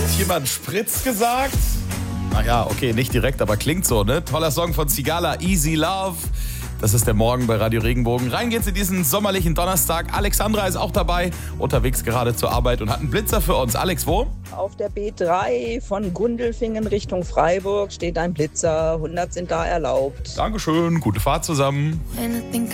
Jemand Spritz gesagt? Naja, okay, nicht direkt, aber klingt so, ne? Toller Song von Sigala, Easy Love. Das ist der Morgen bei Radio Regenbogen. Rein geht's in diesen sommerlichen Donnerstag. Alexandra ist auch dabei, unterwegs gerade zur Arbeit und hat einen Blitzer für uns. Alex, wo? Auf der B3 von Gundelfingen Richtung Freiburg steht ein Blitzer. 100 sind da erlaubt. Dankeschön, gute Fahrt zusammen.